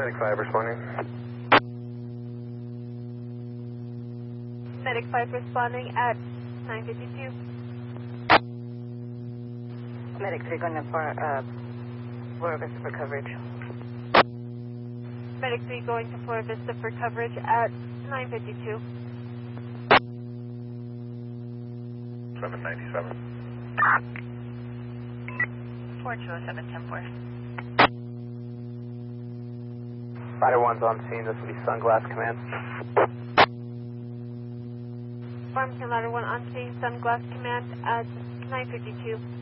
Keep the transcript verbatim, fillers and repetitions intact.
Medic five responding. Medic five responding at nine fifty-two. Medic three going to for, uh, Flora Vista for coverage. Medic three going to Flora Vista for coverage at nine fifty-two. seven ninety-seven. four two oh seven, ten four. Rider one's on scene, this will be Sunglass Command. Farmington Ladder one on scene, Sunglass Command at nine fifty-two.